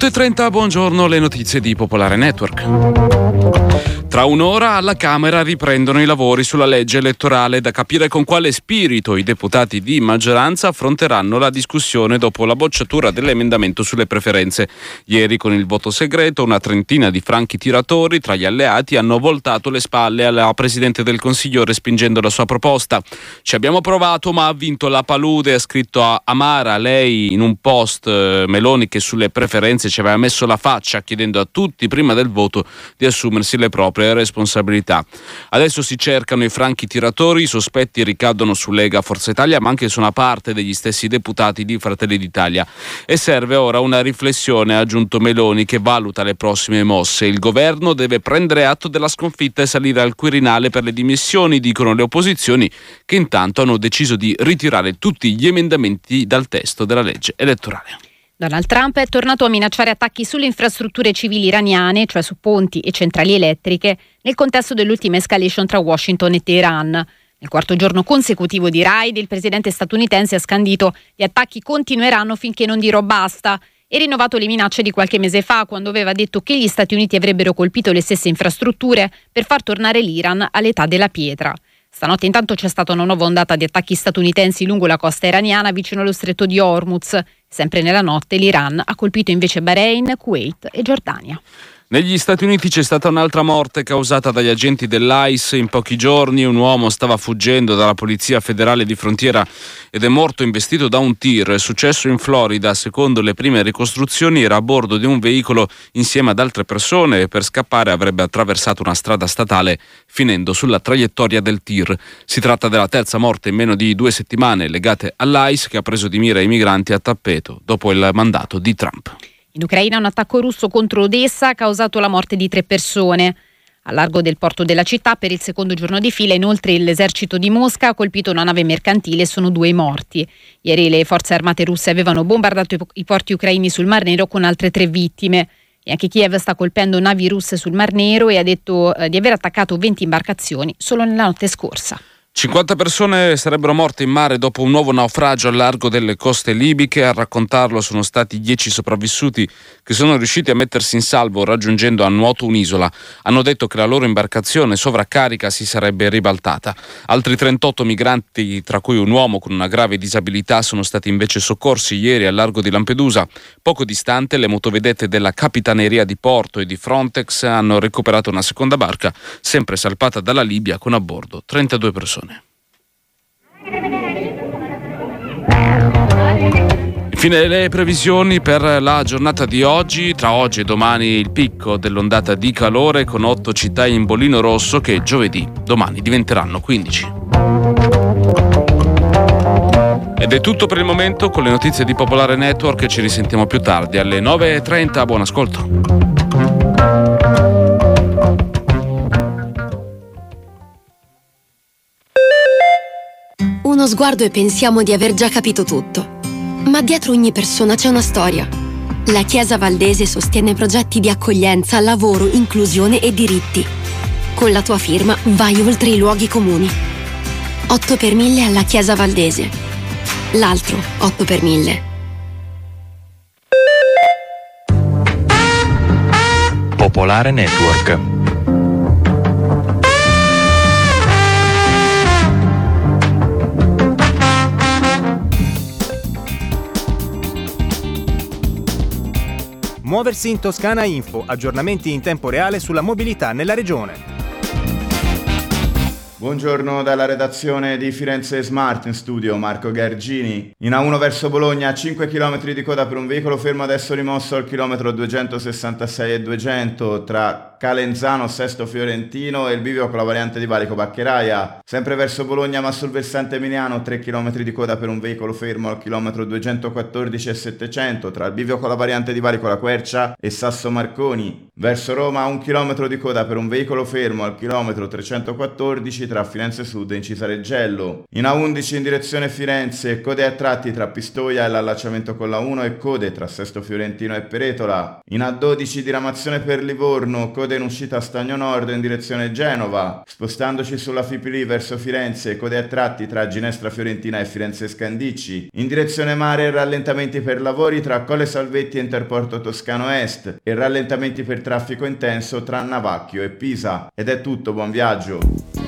8:30, buongiorno, le notizie di Popolare Network. Tra un'ora alla Camera riprendono i lavori sulla legge elettorale, da capire con quale spirito i deputati di maggioranza affronteranno la discussione dopo la bocciatura dell'emendamento sulle preferenze. Ieri con il voto segreto una trentina di franchi tiratori tra gli alleati hanno voltato le spalle alla Presidente del Consiglio respingendo la sua proposta. Ci abbiamo provato ma ha vinto la palude, ha scritto a Amara, lei in un post Meloni che sulle preferenze ci aveva messo la faccia chiedendo a tutti prima del voto di assumersi le proprie responsabilità. Adesso si cercano i franchi tiratori, i sospetti ricadono su Lega, Forza Italia ma anche su una parte degli stessi deputati di Fratelli d'Italia e serve ora una riflessione, ha aggiunto Meloni, che valuta le prossime mosse. Il governo deve prendere atto della sconfitta e salire al Quirinale per le dimissioni, dicono le opposizioni, che intanto hanno deciso di ritirare tutti gli emendamenti dal testo della legge elettorale. Donald Trump è tornato a minacciare attacchi sulle infrastrutture civili iraniane, cioè su ponti e centrali elettriche, nel contesto dell'ultima escalation tra Washington e Teheran. Nel quarto giorno consecutivo di raid, il presidente statunitense ha scandito: gli attacchi continueranno finché non dirò basta, e rinnovato le minacce di qualche mese fa, quando aveva detto che gli Stati Uniti avrebbero colpito le stesse infrastrutture per far tornare l'Iran all'età della pietra. Stanotte intanto c'è stata una nuova ondata di attacchi statunitensi lungo la costa iraniana vicino allo stretto di Hormuz. Sempre nella notte l'Iran ha colpito invece Bahrain, Kuwait e Giordania. Negli Stati Uniti c'è stata un'altra morte causata dagli agenti dell'ICE. In pochi giorni un uomo stava fuggendo dalla Polizia Federale di Frontiera ed è morto investito da un tir. È successo in Florida. Secondo le prime ricostruzioni era a bordo di un veicolo insieme ad altre persone e per scappare avrebbe attraversato una strada statale finendo sulla traiettoria del tir. Si tratta della terza morte in meno di 2 settimane legate all'ICE, che ha preso di mira i migranti a tappeto dopo il mandato di Trump. In Ucraina un attacco russo contro Odessa ha causato la morte di 3 persone. Al largo del porto della città per il secondo giorno di fila inoltre l'esercito di Mosca ha colpito una nave mercantile e sono 2 i morti. Ieri le forze armate russe avevano bombardato i porti ucraini sul Mar Nero con altre 3 vittime. E anche Kiev sta colpendo navi russe sul Mar Nero e ha detto di aver attaccato 20 imbarcazioni solo nella notte scorsa. 50 persone sarebbero morte in mare dopo un nuovo naufragio al largo delle coste libiche. A raccontarlo sono stati 10 sopravvissuti che sono riusciti a mettersi in salvo raggiungendo a nuoto un'isola. Hanno detto che la loro imbarcazione sovraccarica si sarebbe ribaltata. Altri 38 migranti, tra cui un uomo con una grave disabilità, sono stati invece soccorsi ieri al largo di Lampedusa. Poco distante le motovedette della Capitaneria di Porto e di Frontex hanno recuperato una seconda barca, sempre salpata dalla Libia, con a bordo 32 persone. Infine le previsioni per la giornata di oggi. Tra oggi e domani il picco dell'ondata di calore con 8 città in bollino rosso che giovedì, domani diventeranno 15. Ed è tutto per il momento con le notizie di Popolare Network. Ci risentiamo più tardi alle 9:30. Buon ascolto. Uno sguardo e pensiamo di aver già capito tutto. Ma dietro ogni persona c'è una storia. La Chiesa Valdese sostiene progetti di accoglienza, lavoro, inclusione e diritti. Con la tua firma vai oltre i luoghi comuni. 8 per 1000 alla Chiesa Valdese. L'altro 8 per 1000. Popolare Network. Muoversi in Toscana Info, aggiornamenti in tempo reale sulla mobilità nella regione. Buongiorno dalla redazione di Firenze Smart, in studio Marco Gargini. In A1 verso Bologna, 5 km di coda per un veicolo fermo adesso rimosso al chilometro 266 e 200 tra Calenzano, Sesto Fiorentino e il bivio con la variante di Valico Baccheraia. Sempre verso Bologna ma sul versante emiliano, 3 km di coda per un veicolo fermo al chilometro 214 e 700 tra il bivio con la variante di Valico La Quercia e Sasso Marconi. Verso Roma 1 chilometro di coda per un veicolo fermo al chilometro 314 tra Firenze Sud e Incisa Reggello. In A11 in direzione Firenze, code a tratti tra Pistoia e l'allacciamento con la 1 e code tra Sesto Fiorentino e Peretola. In A12 diramazione per Livorno, code code in uscita a Stagno Nord in direzione Genova. Spostandoci sulla Fipili verso Firenze, code a tratti tra Ginestra Fiorentina e Firenze Scandicci. In direzione mare rallentamenti per lavori tra Colle Salvetti e Interporto Toscano Est e rallentamenti per traffico intenso tra Navacchio e Pisa. Ed è tutto, buon viaggio!